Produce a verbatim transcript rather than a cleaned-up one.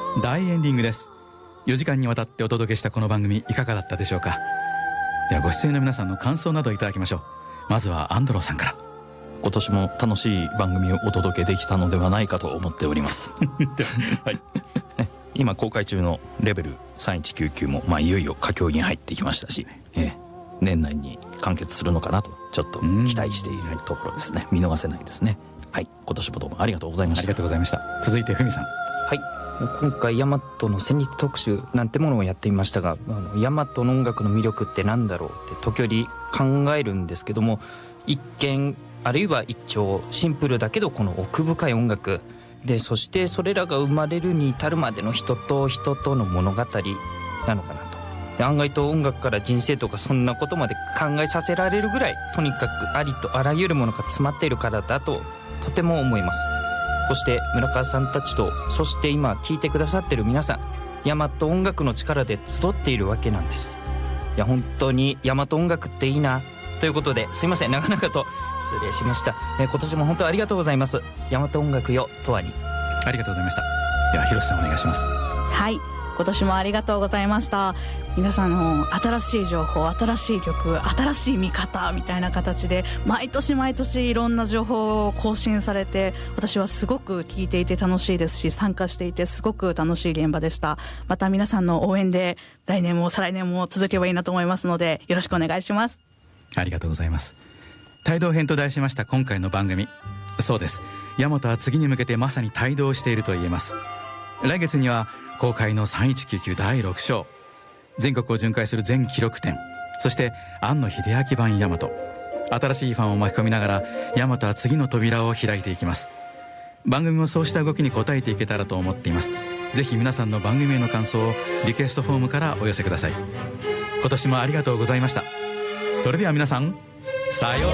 大エンディングです。よじかんにわたってお届けしたこの番組いかがだったでしょうか。ではご出演の皆さんの感想などいただきましょう。まずはアンドローさんから。 今年も楽しい番組をお届けできたのではないかと思っておりますはい、今公開中のレベルさんいちきゅうきゅうも、まあ、いよいよ佳境に入ってきましたし、えー、年内に完結するのかなとちょっと期待しているところですね。見逃せないですね。はい、今年もどうもありがとうございました。 ありがとうございました。続いてふみさん。 はい、今回ヤマトの戦慄特集なんてものをやってみましたが、あのヤマトの音楽の魅力ってなんだろうって時折考えるんですけども、一見あるいは一聴シンプルだけどこの奥深い音楽で、そしてそれらが生まれるに至るまでの人と人との物語なのかなと。で案外と音楽から人生とかそんなことまで考えさせられるぐらい、とにかくありとあらゆるものが詰まっているからだととても思います。そして村川さんたちと、そして今聴いてくださってる皆さん、ヤマト音楽の力で集っているわけなんです。いや本当にヤマト音楽っていいなということで、すいません長々と失礼しました。えー、今年も本当ありがとうございます。ヤマト音楽よとわに。 ありがとうございました。では広瀬さんお願いします。 はい、今年もありがとうございました。皆さんの新しい情報、新しい曲、新しい見方みたいな形で毎年毎年いろんな情報を更新されて、私はすごく聞いていて楽しいですし、参加していてすごく楽しい現場でした。また皆さんの応援で来年も再来年も続けばいいなと思いますので、よろしくお願いします。 ありがとうございます。帯同編と題しました今回の番組、そうです、ヤマトは次に向けてまさに帯同していると言えます。来月には公開のさんいちきゅうきゅうだいろく章、全国を巡回する全記録展、そして庵野秀明版ヤマト、新しいファンを巻き込みながらヤマトは次の扉を開いていきます。番組もそうした動きに応えていけたらと思っています。ぜひ皆さんの番組への感想をリクエストフォームからお寄せください。今年もありがとうございました。それでは皆さん、さようなら。